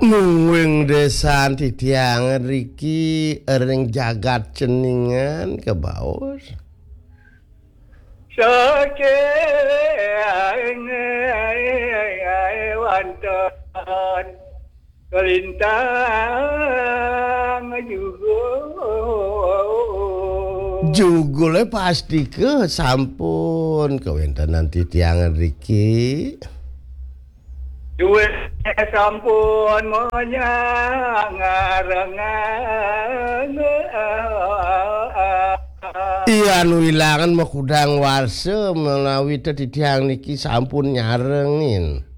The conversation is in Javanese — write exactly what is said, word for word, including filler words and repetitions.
Nuwing desan titiang riki ring jagat ceningan kebaos. Saking wonten kelintang jugul. Jugule pasti ke sampun kewentanan titiang riki. Duwe sampun menyangarengan iya anu ilangan mah kudang warse menawi titiang niki sampun nyarengin.